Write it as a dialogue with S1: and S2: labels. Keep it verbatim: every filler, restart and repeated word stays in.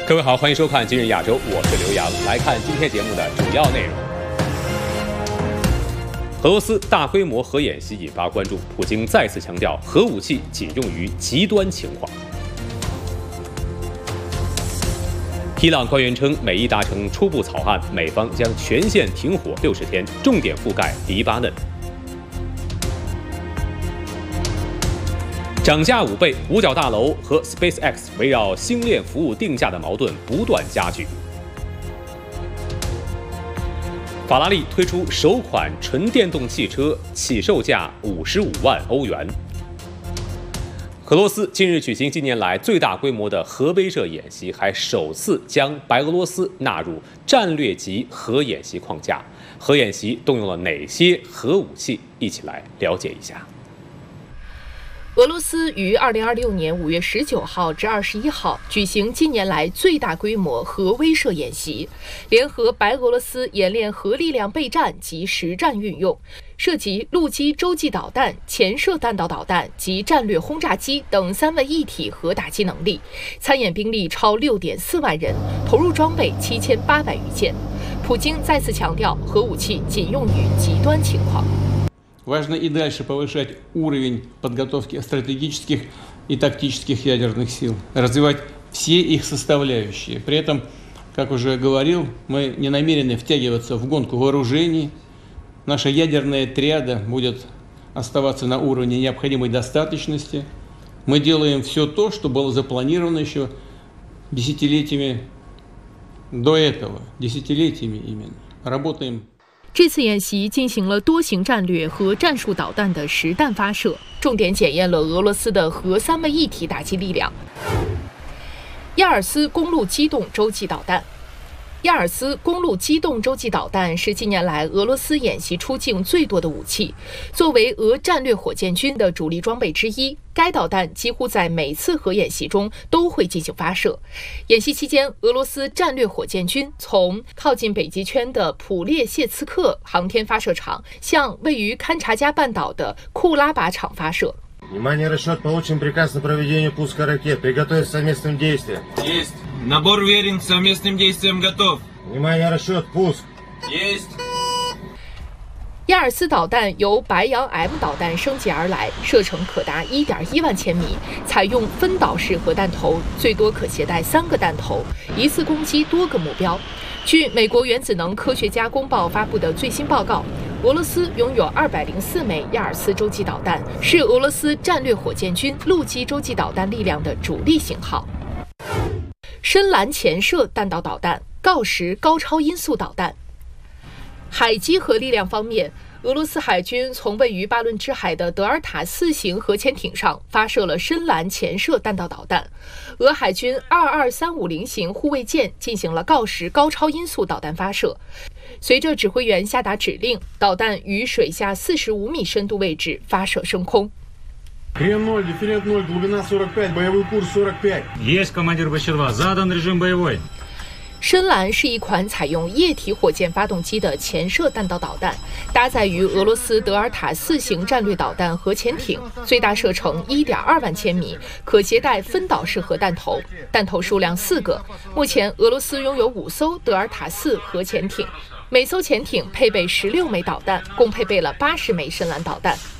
S1: 各位好，欢迎收看《今日亚洲》，我是刘洋。来看今天节目的主要内容。俄罗斯大规模核演习引发关注，普京再次强调核武器仅用于极端情况。伊朗官员称，美伊达成初步草案，美方将全线停火六十天，重点覆盖黎巴嫩。涨价五倍，五角大楼和 SpaceX 围绕星链服务定价的矛盾不断加剧。法拉利推出首款纯电动汽车，起售价五十五万欧元。俄罗斯近日举行近年来最大规模的核威慑演习，还首次将白俄罗斯纳入战略级核演习框架。核演习动用了哪些核武器？一起来了解一下。
S2: 俄罗斯于二零二六年五月十九号至二十一号举行近年来最大规模核威慑演习，联合白俄罗斯演练核力量备战及实战运用，涉及陆基洲际导弹、潜射弹道导弹及战略轰炸机等三位一体核打击能力。参演兵力超六点四万人，投入装备七千八百余件。普京再次强调，核武器仅用于极端情况。
S3: Важно и дальше повышать уровень подготовки стратегических и тактических ядерных сил, развивать все их составляющие. При этом, как уже говорил, мы не намерены втягиваться в гонку вооружений. Наша ядерная триада будет оставаться на уровне необходимой достаточности. Мы делаем все то, что было запланировано еще десятилетиями до этого, десятилетиями именно. Работаем.
S2: 这次演习进行了多型战略和战术导弹的实弹发射，重点检验了俄罗斯的核三位一体打击力量。亚尔斯公路机动洲际导弹。亚尔斯公路机动洲际导弹是近年来俄罗斯演习出境最多的武器，作为俄战略火箭军的主力装备之一，该导弹几乎在每次核演习中都会进行发射。演习期间，俄罗斯战略火箭军从靠近北极圈的普列谢茨克航天发射场向位于勘察加半岛的库拉巴场发射。
S4: Внимание, расчет, получен приказ на проведение пуска ракет. Приготовиться к совместным действиям.
S5: Есть. Набор уверен, к совместным действиям готов.
S4: Внимание, расчет, пуск.
S5: Есть.
S2: 亚尔斯导弹由白杨 M 导弹升级而来，射程可达 一点一万千米，采用分导式核弹头，最多可携带三个弹头，一次攻击多个目标。据美国原子能科学家公报发布的最新报告，俄罗斯拥有二百零四枚亚尔斯洲际导弹，是俄罗斯战略火箭军陆基洲际导弹力量的主力型号。深蓝潜射弹道导弹、锆石高超音速导弹。海基核力量方面，俄罗斯海军从位于巴伦支海的德尔塔四型核潜艇上发射了深蓝潜射弹道导弹。俄海军二二三五零型护卫舰进行了锆石高超音速导弹发射。随着指挥员下达指令，导弹于水下四十五米深度位置发射升空。
S4: Крен ноль, дифферент ноль, глубина сорок пять, боевой курс сорок пять.
S5: Есть, командир бэ два. Задан режим боевой.
S2: 深蓝是一款采用液体火箭发动机的潜射弹道导弹，搭载于俄罗斯德尔塔四型战略导弹核潜艇，最大射程 一点二万千米，可携带分导式核弹头，弹头数量四个。目前，俄罗斯拥有五艘德尔塔四核潜艇，每艘潜艇配备十六枚导弹，共配备了八十枚深蓝导弹。